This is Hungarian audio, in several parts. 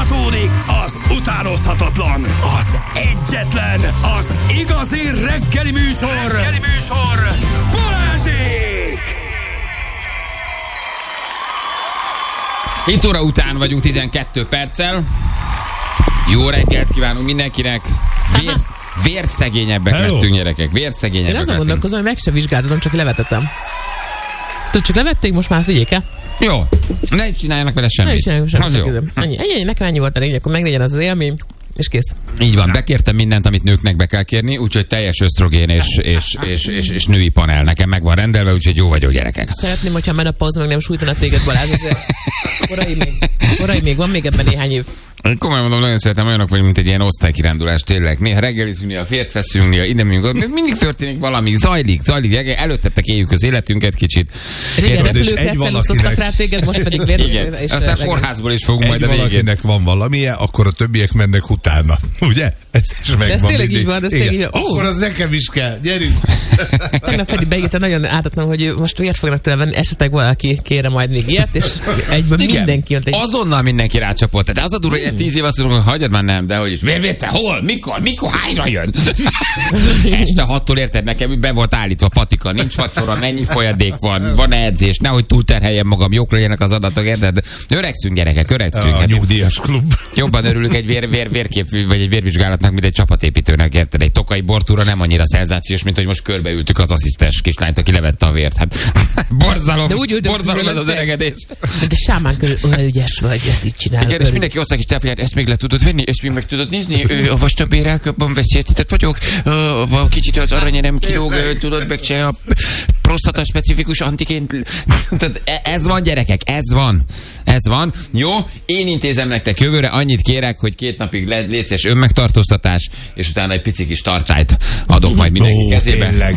Folytatódik az utánozhatatlan, az egyetlen, az igazi reggeli műsor, Balázsék! 7 óra után vagyunk 12 perccel. Jó reggelt kívánunk mindenkinek. Vérszegényebbek lettünk, gyerekek. Vérszegényebbek. Én azon gondolkozom, hogy meg se vizsgáltatom, csak levetettem. Tudod, csak levették, most már figyeljék-e? Jó, ne is csináljanak vele semmit. Ne is csináljanak Az semmit. jó. Ennyi, nekem ennyi volt a lényeg, akkor meglegyen az élmény, és kész. Így van, bekértem mindent, amit nőknek be kell kérni, úgyhogy teljes ösztrogén és női panel nekem meg van rendelve, úgyhogy jó vagyok, gyerekek. Szeretném, hogyha menopauza meg nem sújtana téged, Balázs, azért korai még, van még ebben néhány év. Komolyan mondom, nagyon szeretem, olyanok vagyunk, mint egy ilyen osztálykirándulás, tényleg. Néha reggelizünk, néha fért veszünk, néha ide megyünk, mindig történik valami, zajlik, előttetek éljük az életünket kicsit. Régen repülőkkel celuszoztak rá téged, most pedig igen, aztán kórházból is fogunk majd a végén. Valakinek van valamilyen, akkor a többiek mennek utána. Ugye? Ez is megvan. De ez tényleg így van, Akkor az nekem is kell. Gyerünk! Tegnap pedig beírtam, nagyon átadtam, hogy most ilyet fognak tőle venni, esetleg valaki kére majd még ilyet, és egyből mindenki jött egy... Azonnal mindenki rácsapott. De az a durva, hogy 10 év azt mondom, hogy hagyjad már nem, de hogy is. Te hol? Mikor? Hányra jön? Este 6-tól érted, nekem be volt állítva patika, nincs vacsora, mennyi folyadék van edzés, nehogy túlterheljem magam, jók legyenek az adatok, érted? Öregszünk, gyerekek, öregszünk. A nyugdíjas klub. Jobban örülünk egy vérkép, vagy egy vérvizsgálatnak, mint egy csapatépítőnek, érted? Egy tokai bortúra nem annyira szenzációs, mint hogy most körbeültük az asszisztens kislányt, aki levette a vért. Hát borzalom ez az öregedés. De sámán körül olyan ügyes vagy, ezt így csinál. Igen, és mindenki hozzá kis tápját, ezt még le tudod venni, és még meg tudod nézni, a vastabérákban veszélyeztetett vagyok, kicsit az aranyerem kilóg, tudod, meg se a prostata specifikus antigén. Ez van, gyerekek, ez van. Jó, én intézem nektek jövőre, annyit kérek, hogy 2 napig létszés önmegtartóztatás, és utána egy pici kis tartályt adok majd mindenki kezébe. Tényleg.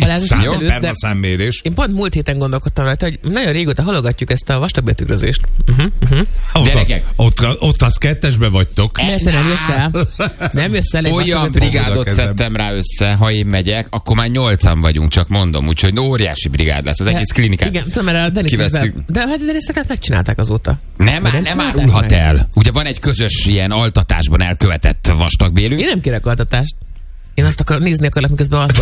Én pont múlt héten gondolkodtam rajta, hogy nagyon régóta halogatjuk ezt a vastagbetűrözést. Gyerekek. Ott az 2-esbe vagytok. Mert te nem jössz el. Nem jössz el. Olyan brigádot szedtem rá össze, ha én megyek, akkor már 8-an vagyunk, csak mondom, úgyhogy óriási brigád lesz, az egész klinikát. Igen, tudom, mert a Deniszt de hát a Deniszeket megcsinálták azóta. Nem árulhat el. Ugye van egy közös ilyen altatásban elkövetett vastagbélünk. Én nem kérek altatást. Én azt nézni akarok, miközben azt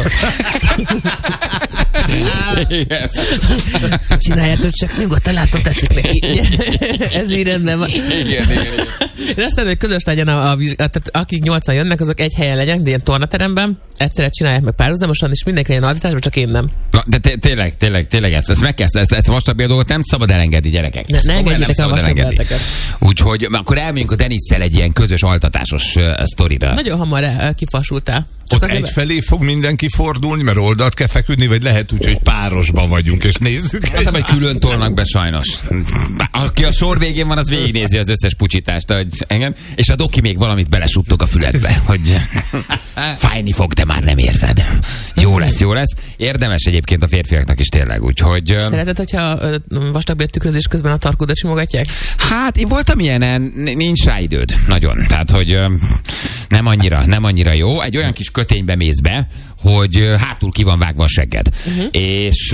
Igen. Csináljátok, csak nyugodtan látom, tetszik neki. Ez így rendben van. Igen. Én azt mondom, hogy közös legyen tehát akik 8-an jönnek, azok egy helyen legyenek, de ilyen tornateremben, egyszerre csinálják meg párhuzamosan, és mindenki legyen altatásban, csak én nem. Na, de tényleg ezt meg kell, ezt a vastagbél dolgot nem szabad elengedni, gyerekek. Ne engedjétek el a vastagbélteket. Úgyhogy akkor elmegyünk a Denisszel egy ilyen közös altatásos sztorira. Nagyon hamar kifasultál. Ott egyfelé fog mindenki fordulni, mert oldalt kell feküdni, vagy lehet úgy, hogy párosban vagyunk, és nézzük. Az, hogy külön tolnak be sajnos. Aki a sor végén van, az végignézi az összes pucsítást, engem, és a doki még valamit belesuttok a füledbe, hogy fájni fog, de már nem érzed. Jó lesz. Érdemes egyébként a férfiaknak is tényleg, úgyhogy... Szereted, hogyha vastagbéltükrözés közben a tarkódat simogatják? Hát, én voltam ilyenen, nincs rá időd. Nagyon. Tehát, hogy nem annyira jó. Egy olyan kis köténybe mész be, hogy hátul ki van vágva a segged. És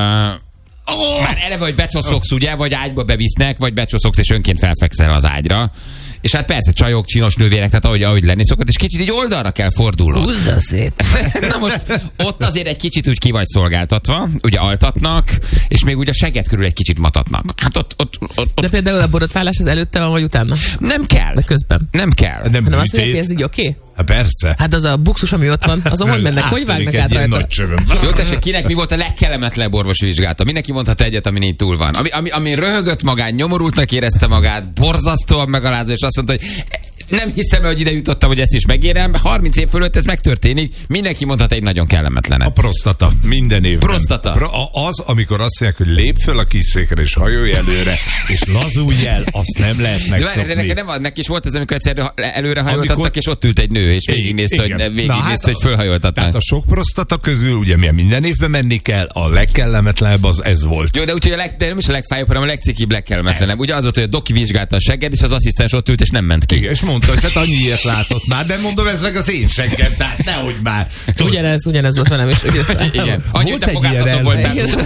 már eleve, hogy becsoszogsz, ugye, vagy ágyba bevisznek, vagy becsoszogsz, és önként felfekszel az ágyra. És hát persze csajok, csinos nővérek, tehát ahogy lenni szokott, és kicsit így oldalra kell fordulnod. Húzza szét. Na most ott azért egy kicsit úgy ki vagy szolgáltatva, ugye altatnak, és még ugye a segged körül egy kicsit matatnak. Hát ott. De például a borotválás az előtte van, vagy utána? Nem kell. De közben. Nem kell. Nem hanem azt mondja, hogy ez így oké? Hát persze. Hát az a buxus, ami ott van, azon hogy mennek? Hogy vágnak át rajta? Jó, tessék, kinek mi volt a legkellemetlenebb orvosi vizsgálata? Mindenki mondhat egyet, ami így túl van. Ami röhögött magán, nyomorultnak érezte magát, borzasztóan megalázó, és azt mondta, hogy nem hiszem, hogy ide jutottam, hogy ezt is megérem. 30 év fölött ez megtörténik. Mindenki mondhat egy nagyon kellemetlenet. A prostata. Minden évben. Prostata. Az, amikor azt mondják, hogy lép föl a kis székre, és hajolj előre, és lazulj el, azt nem lehet megszokni. De neki is volt ez, amikor egyszer előre hajoltattak, és ott ült egy nő, és végignézte, hogy fölhajoltatnak. Tehát a sok prostata közül, ugye minden évben menni kell, a legkellemetlenebb az ez volt. Jó, de úgyhogy de nem is a legfájóbb, hanem a legcikibb, legkellemetlenebb. Ugye az volt, hogy a doki vizsgálta a segged, és az asszisztens ott ült, és nem ment ki. Igen, és mondta, mondta, hogy hát annyiért látott már, de mondom, ez meg az én seggem, tehát nehogy már. Ugyanez volt velem is. Igen. Annyi, te fogászható voltál.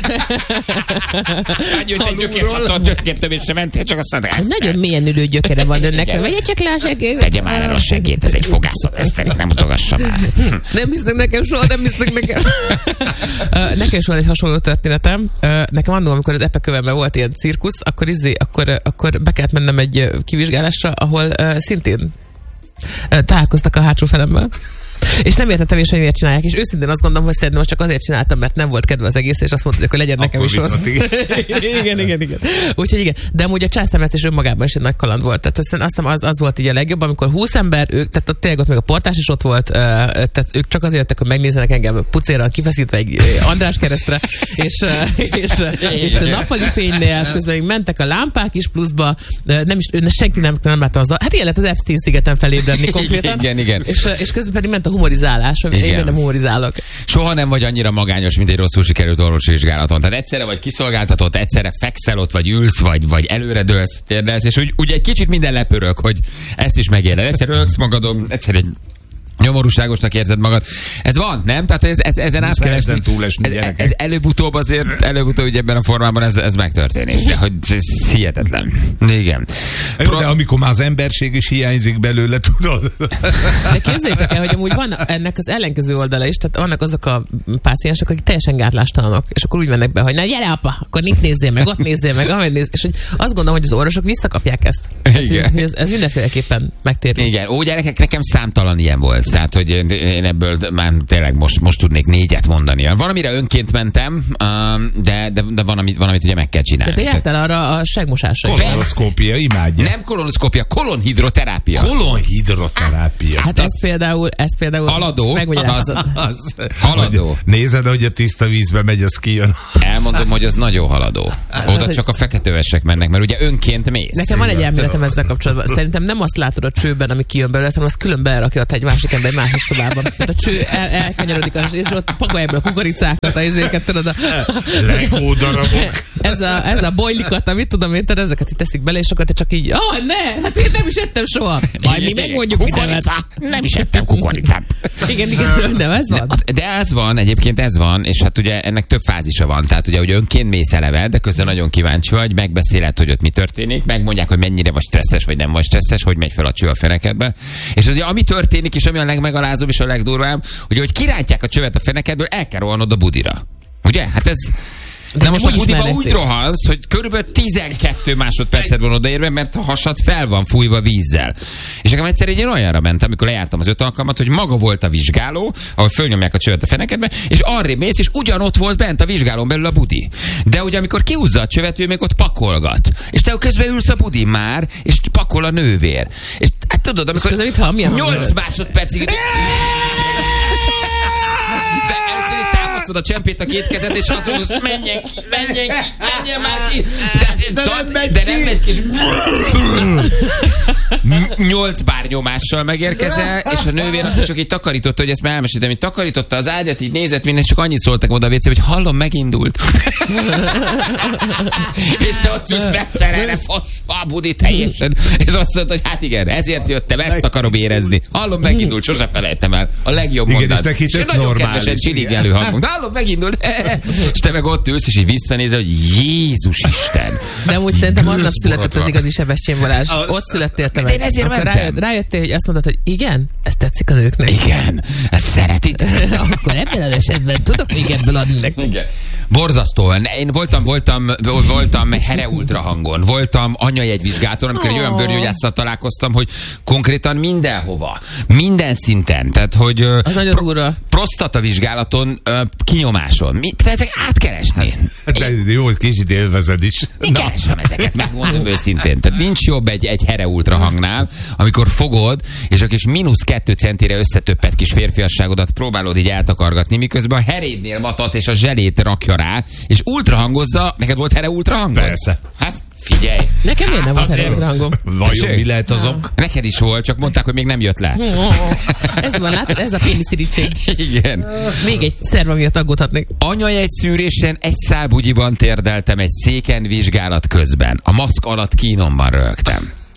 Annyi, hogy egy gyökércsattal gyökértövésre mentél, csak azt mondta, nagyon mélyen ülő gyökere van önnek. Vegye csak le a segét. Tegye már el a segét, ez egy fogászat, ezt nem utogassa már. Nem hisznek nekem soha, nem hisznek nekem. Nekem is van egy hasonló történetem. Nekem annól, amikor az Epekövemben volt ilyen cirkusz, akkor be kellett mennem egy kivizsgálásra, ahol szintén találkoztak a hátsó felemmel. És nem értettem is, hogy miért csinálják. És őszintén azt gondolom, hogy szerintem most csak azért csináltam, mert nem volt kedve az egész, és azt mondták, hogy legyen nekem is rossz. Igen. Úgyhogy igen. De amúgy a császármetszés önmagában is egy nagy kaland volt. Tehát azt hiszem az volt így a legjobb, amikor 20 ember, tehát ott tényleg ott még a portás is ott volt, tehát ők csak azért jöttek, hogy megnézzenek engem pucéran kifeszítve egy András keresztre, és nappali fénynél, közben még mentek a lámpák is pluszba, senki nem látta az. Hát ilyen lett az Epstein-szigeten felébredni konkrétan. Igen. És közben pedig ment a humorizálás, hogy én nem humorizálok. Soha nem vagy annyira magányos, mint egy rosszul sikerült orvosi vizsgálaton. Tehát egyszerre vagy kiszolgáltatott, egyszerre fekszel ott, vagy ülsz, vagy előre dőlsz, térdelsz, és úgy egy kicsit minden lepörög, hogy ezt is megéred. Egyszer rögsz magadon, egyszer egy nyomorúságosnak érzed magad. Ez van, nem? Tehát ezen át kell esni. Ez előbb-utóbb ugye ebben a formában ez megtörténik. De hogy ez hihetetlen. Igen. De amikor már az emberség is hiányzik belőle, tudod? De képzeljétek el, hogy amúgy van ennek az ellenkező oldala is, tehát vannak azok a páciensek, akik teljesen gátlástalanok, és akkor úgy mennek be, hogy na gyere apa, akkor itt nézzél meg, ott nézzél meg, amely nézzél. És hogy azt gondolom, hogy az orvosok visszakapják ezt. Igen. Ez mindenféleképpen megtérül. Igen. Ó, gyerekek, nekem számtalan ilyen volt. Tehát, hogy én ebből már tényleg most tudnék 4 mondani. Van, amire önként mentem, de van, amit ugye meg kell csinálni. De te jártál arra a segmosásra. Kolonoszkópia, imádja. Nem kolonoszkópia, kolonhidroterápia. Kolonhidroterápia. Hát ez például haladó. Haladó. Nézed, hogy a tiszta vízbe megy, az kijön. Elmondom, hogy az nagyon haladó. Oda csak a feketővesek mennek, mert ugye önként mész. Nekem van egy elméletem ezzel kapcsolatban. Szerintem nem azt látod a csőben, ami kijön belőle, hanem azt külön belerakja egy másik ember egy másik szobában. Tehát a cső elkanyarodik, és ott pakolja ebből a kukoricákat, a izéket, tudod, Legó darabok. Ez a bojlikat, amit tudom én, tehát ezeket itt teszik bele, és akkor te csak így, ne, hát én nem is ettem soha. Majd mi megmondjuk, kukorica. Nem is ettem kukoricát. Igen, nem, ez van. De ez van, egyébként ez van, és hát ugye ennek több fázisa van. Tehát ugye, hogy önként mész eleve, de közben nagyon kíváncsi vagy, megbeszéled, hogy ott mi történik, megmondják, hogy mennyire vagy stresszes, vagy nem vagy stresszes, hogy megy fel a cső a fenekedbe. És ugye, ami történik, és ami a legmegalázóbb és a legdurvább, hogy kirántják a csövet a fenekedből, el kell rohanod a budira. Ugye? Hát ez... De most a budiba úgy rohansz, hogy körülbelül 12 másodpercet van odaérve, mert a hasad fel van fújva vízzel. És nekem egyszer egy olyanra mentem, amikor lejártam az 5 alkalmat, hogy maga volt a vizsgáló, ahol fölnyomják a csövet a fenekedbe, és arrébb mész, és ugyanott volt bent a vizsgálón belül a budi. De ugye amikor kihúzza a csövet, ő még ott pakolgat. És te közben ülsz a budi már, és pakol a nővér. És hát tudod, amikor 8 másodpercig... a csempét a két kezed, és azt mondod, menjen már ki. De nem megy ki, és 8 bár nyomással megérkezel, és a nővér akkor csak így takarította, hogy ezt már elmeséltem, hogy takarította az ágyat, így nézett minden, és csak annyit szóltak oda a WC, hogy hallom, megindult. És te ott ülsz megszerelve a budi teljesen, és azt mondta, hogy hát igen, ezért jöttem, ezt akarom érezni. Hallom, megindult, sose felejtem el. A legjobb mondat. És nagyon kedvesen csiligelő hangunk. Hallom, megindult. És te meg ott ülsz, és így visszanézel, hogy Jézus Isten. De úgy szerintem annak született az igazi Sebestyén Balázs. Ott születtél te meg. Én ezért mentem. Rájöttél, hogy azt mondtad, hogy igen, ez tetszik a nőknek. Igen, ezt szeretik. Akkor ebben az esetben tudok még ebből adni nektek. Igen. Borzasztóan. Én voltam Here ultrahangon, voltam anyajegyvizsgáton, amikor egy olyan bőrgyógyásszal találkoztam, hogy konkrétan mindenhova, minden szinten, tehát hogy az nagyon durva. Prostatavizsgálaton, kinyomáson. Ezek át kell esni. De jó, hogy kicsit élvezed is. Én keresem ezeket, megmondom őszintén. Tehát nincs jobb egy Here ultrahangnál, amikor fogod, és a kis -2 centire összetöppet kis férfiasságodat próbálod így eltakargatni, miközben a herédnél matat és a zselét rakja rá, és ultrahangozza. Neked volt Here ultrahangod? Persze. Hát figyelj. Nekem miért nem volt Here ultrahangom? Vajon mi lehet az ok? Neked is volt, csak mondták, hogy még nem jött le. Ez van, látod? Ez a péniszirítség. Igen. Még egy szerva miatt aggódhatnék. Anyajegy szűrésen egy szálbugyiban térdeltem egy széken vizsgálat közben. A maszk alatt kínomban röhögtem.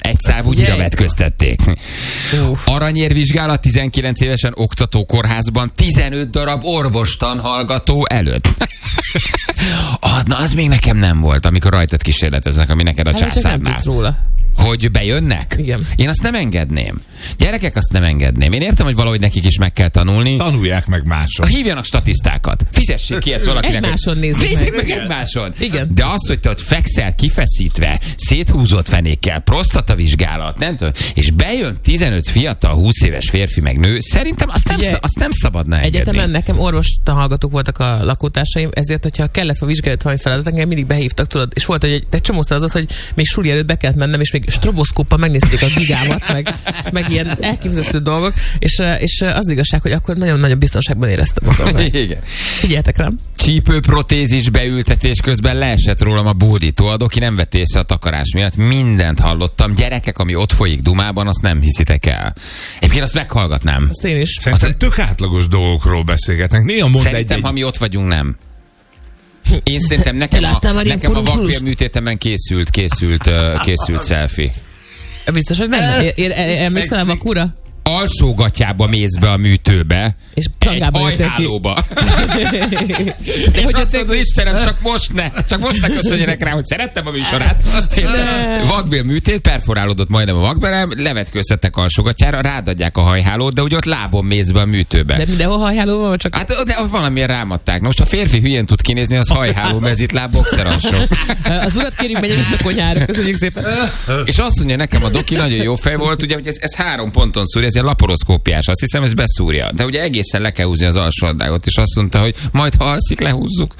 egy szálbugyira vetköztették. Aranyérvizsgálat 19 évesen oktatókórházban 15 darab orvostan hallgató előtt. Na, az még nekem nem volt, amikor rajtad kísérleteznek, ami neked a császárnál. Hogy bejönnek? Igen. Én azt nem engedném. Gyerekek, azt nem engedném. Én értem, hogy valahogy nekik is meg kell tanulni. Tanulják meg máson. Hívjanak statisztákat. Fizessék ki ezt valakinek. Egymáson nézzük meg egymáson. Igen. De az, hogy te ott fekszel kifeszítve, széthúzott fenékkel, prostatavizsgálat, nem tudom, és bejön 15 fiatal, 20 éves férfi meg nő, szerintem azt nem szabadna engedni. Egyetemen nekem orvostanhallgatók voltak a lakótársaim, ezért, hogyha kellett a vizsgálat valami feladat, engem mindig behívtak, tudod, és volt, hogy egy csomószor az, hogy még suli előtt be kellett mennem, és még stroboszkóppal megnézték a gigámat, meg ilyen elképesztő dolgok, és az igazság, hogy akkor nagyon-nagyon biztonságban éreztem magam. Igen. Figyeljetek rám. Csípőprotézis beültetés közben leesett rólam a bódító. A doki nem vett észre a takarás miatt. Mindent hallottam. Gyerekek, ami ott folyik Dumában, azt nem hiszitek el. Egyébként azt meghallgatnám. Azt én is. Szerintem tök átlagos dolgokról beszélgetnek. Néha mond szerintem, ha mi ott vagyunk, nem. Én szerintem nekem a vakbélműtétemben készült selfie. Biztos, hogy benne? Emlékszel a vakúra? Alsógatjába mész be a műtőbe, és egy hajhálóba. És azt mondod, Istenem, csak most ne köszönjenek rá, hogy szerettem a műsorát. Vakbél műtét, perforálódott majdnem a vakbélem, levetkőztettek alsógatjára, rádadják a hajhálót, de ugye ott lábon mész be a műtőbe. De mindenhol hajháló van, csak... Hát de valamiért rámadták. Most a férfi hülyén tud kinézni, az hajháló, mezitláb, boxeralsó. Az urat kérjük, menjen vissza konyhára, köszönjük szépen. És azt mondja nekem a doki, nagyon jó fej volt, ugye, hogy ez 3 ponton szúr, ez egy laparoszkópiás, azt hiszem, ez beszúrja. De ugye egészen le kell húzni az alsó addágot, és azt mondta, hogy majd ha alszik, lehúzzuk.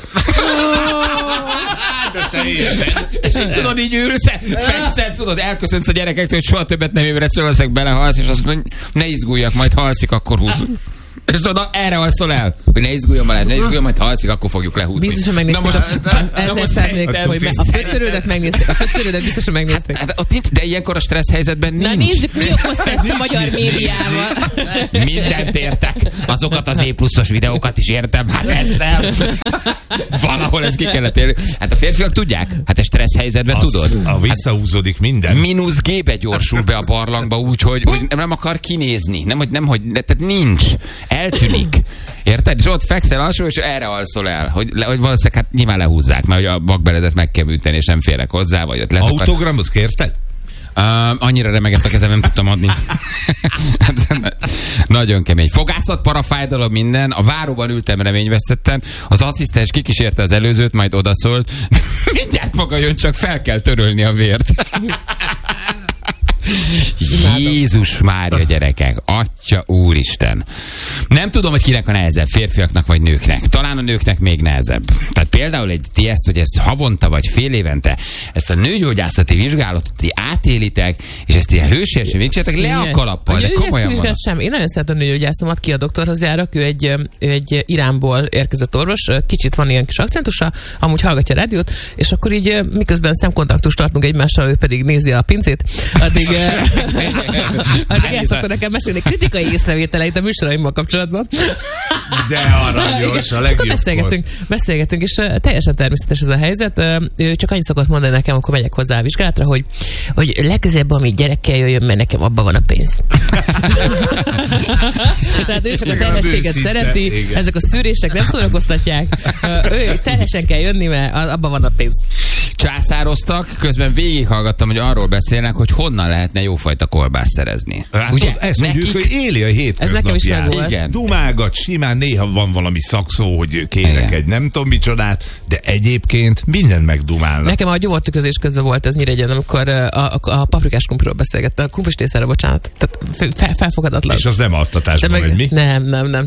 És így tudod, így ülsz, fekszel, tudod, elköszönsz a gyerekektől, hogy soha többet nem ébredsz, valószínűleg belehalsz, és azt mondja, hogy ne izguljak, majd ha alszik, akkor húzzuk. És tudod, erre alszol el, hogy ne izguljon, majd ha alszik, akkor fogjuk lehúzni. Biztosan megnézték. A kötszerődet megnézték. A kötszerődet biztosan megnézték. De ilyenkor a stressz helyzetben nincs. Na nézzük, mi okozta ezt a magyar médiával. Mindent értek. Azokat az E+-os videókat is értem. Hát ezzel. Valahol ez ki kellett érni. Hát a férfiak tudják. Hát a stressz helyzetben tudod. Visszahúzódik minden. -G-be gyorsul be a barlangba úgy, hogy nem akar kinézni. Nem, hogy tehát nincs. Eltűnik. Érted? És ott fekszel alsó, és erre alszol el. Hogy valószínűleg hát nyilván lehúzzák, mert hogy a vakbeledet meg kell műteni, és nem férek hozzá, vagy ott leszakad. Autogramot kérted? Annyira remegett a kezem, nem tudtam adni. Nagyon kemény. Fogászat, parafájdalom, minden. A váróban ültem, reményvesztettem. Az asszisztens kikísérte az előzőt, majd odaszólt. Mindjárt maga jön, csak fel kell törölni a vért. Jézus Mária, gyerekek, Atya Úristen. Nem tudom, hogy kinek a nehezebb, férfiaknak vagy nőknek. Talán a nőknek még nehezebb. Tehát például ti ezt, hogy ezt havonta vagy fél évente, ezt a nőgyógyászati vizsgálatot ti átélitek, és ezt ilyen hősiesen végzétek le a kalappal, de komolyan van. Sem. Én nagyon szeretem a nőgyógyászomat, ki a doktorhoz járok, ő egy Iránból érkezett orvos, kicsit van ilyen kis akcentusa, amúgy hallgatja a rádiót, és akkor így miközben szemkontaktust tartunk egymással, ő pedig nézi a pincét, addig el szokta nekem mesélni kritikai észrevételeit a műsoraimmal kapcsolatban. De aranyos, a legjobb. Beszélgetünk, és teljesen természetes ez a helyzet. Ő csak annyit szokott mondani nekem, amikor megyek hozzá a vizsgálatra, hogy legközelebb, ami gyerekkel jöjjön, mert nekem abban van a pénz. Tehát ő csak a terhességet szereti, igen. Ezek a szűrések nem szórakoztatják. Ő terhesen kell jönni, mert abban van a pénz. Császároztak, közben végighallgattam, hogy arról beszélnek, hogy honnan lehetne jófajta kolbászt szerezni. Ugye? Ezt mondjuk, hogy éli a hétköznapját. Igen. Dumágat, simán néha van valami szakszó, hogy kérek egy nem tudom micsodát, de egyébként mindent megdumálnak. Nekem a gyomortüközés közben volt ez Nyíregyön, amikor a paprikás krumpliról beszélgettem. A krumplis tészára, bocsánat. Tehát felfogadatlan. És az nem altatásban, vagy mi? Nem.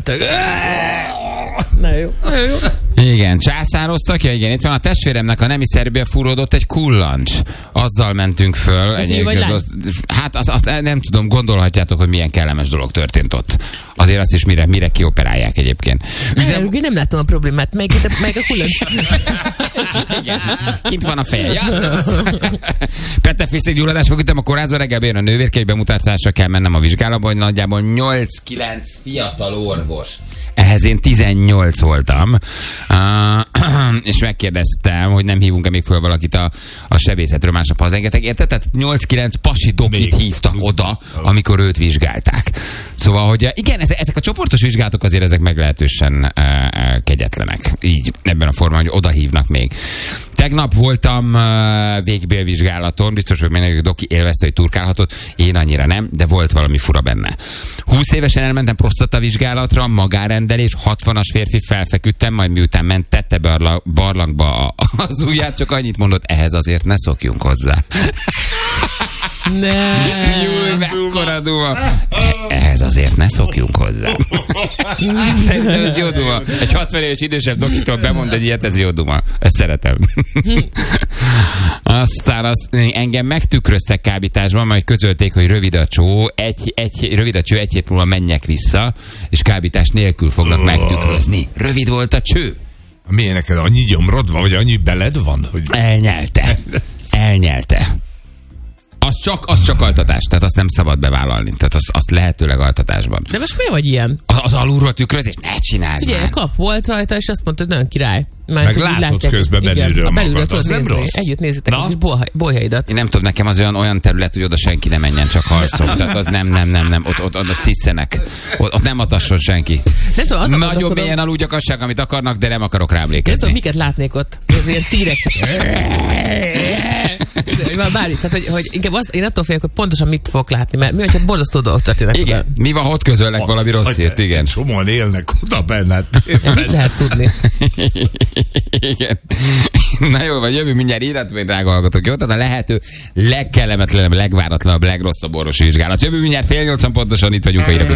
Na jó. Igen, császároztak, igen, itt van a testvéremnek a nemi szervbe fúródott egy kullancs. Azzal mentünk föl. Hát azt nem tudom, gondolhatjátok, hogy milyen kellemes dolog történt ott. Azért azt is mire kioperálják egyébként. Én nem látom a problémát, meg a kullancs. Igen, kint van a feje. Ja? Petefészékgyulladás fogítom a kórházba, reggel bejön a nővérke, bemutatásra kell mennem a vizsgálatba, hogy nagyjából 8-9 fiatal orvos. Ehhez én 18 voltam. És megkérdeztem, hogy nem hívunk-e még föl valakit a sebészetről másnap hazaengedtek. Érted? Tehát 8-9 pasi dokit hívtak oda, amikor őt vizsgálták. Szóval, hogy igen, ezek a csoportos vizsgálatok azért ezek meglehetősen kegyetlenek. Így, ebben a formában, hogy oda hívnak még. Tegnap voltam végbélvizsgálaton, biztos, hogy mindenki doki élvezte, hogy turkálhatott. Én annyira nem, de volt valami fura benne. 20 évesen elmentem prostatavizsgálatra, magárendelés, 60-as férfi, felfeküdtem, majd miután ment, tette barlangba az ujját, csak annyit mondott, ehhez azért ne szokjunk hozzá. Júj, mekkora duma. Ehhez azért ne szokjunk hozzá. Szerintem ez jó duma. Egy 60 éves idősebb dokitól bemond egy ilyet, ez jó duma. Ezt szeretem. Aztán engem megtükröztek kábításban, majd közölték, hogy rövid a cső, egy hét múlva menjek vissza, és kábítás nélkül fognak megtükrözni. Rövid volt a cső. Milyen neked? Annyi gyomrod van, vagy annyi beled van? Hogy... Elnyelte. Az csak altatás, tehát azt nem szabad bevállalni. Tehát azt lehetőleg altatásban. De most mi vagy ilyen? Az alulról tükrözés? Ne csináld már. Kap volt rajta, és azt mondta, hogy nagyon király. Meg látod közben belülről magad, az nem rossz. Együtt nézitek a kis bolyhaidat. Én nem tudom, nekem az olyan terület, hogy oda senki nem menjen, csak halszom. Tehát az nem. Ott sziszenek. Ott nem atasson senki. Nagyon mélyen aludjakasság, amit akarnak, de nem akarok ráblékezni. Nem tudom, miket látnék ott. Ilyen tírexek. Bármi, tehát, hogy inkább én attól félek, hogy pontosan mit fogok látni, mert mi, hogyha borzasztó dolgok történnek. Igen, mi van, ott közölnek valami rossz hírt, igen. Csomóan élnek oda benned. Mit lehet tudni? Igen. Na jó, vagy jövő mindjárt írátban, drága hallgatók, jó? Tehát a lehető legkellemetlenebb, legváratlanabb, legrosszabb orvosi vizsgálat. Jövő mindjárt 7:30 pontosan itt vagyunk a hírek.